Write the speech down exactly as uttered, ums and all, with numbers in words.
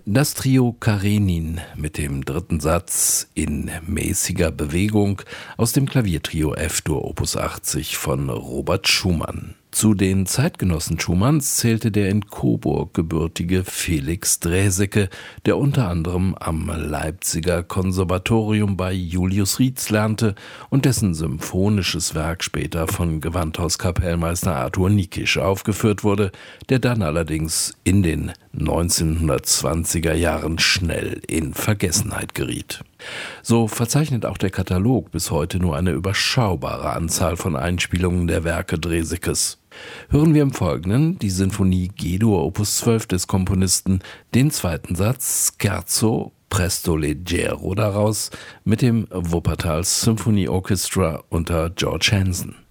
Das Trio Karenin mit dem dritten Satz in mäßiger Bewegung aus dem Klaviertrio F-Dur Opus achtzig von Robert Schumann. Zu den Zeitgenossen Schumanns zählte der in Coburg gebürtige Felix Draeseke, der unter anderem am Leipziger Konservatorium bei Julius Rietz lernte und dessen symphonisches Werk später von Gewandhauskapellmeister Arthur Nikisch aufgeführt wurde, der dann allerdings in den neunzehnhundertzwanziger Jahren schnell in Vergessenheit geriet. So verzeichnet auch der Katalog bis heute nur eine überschaubare Anzahl von Einspielungen der Werke Draesekes. Hören wir im Folgenden die Sinfonie G-Dur Opus zwölf des Komponisten, den zweiten Satz Scherzo Presto Leggero daraus mit dem Wuppertal Symphony Orchestra unter George Hansen.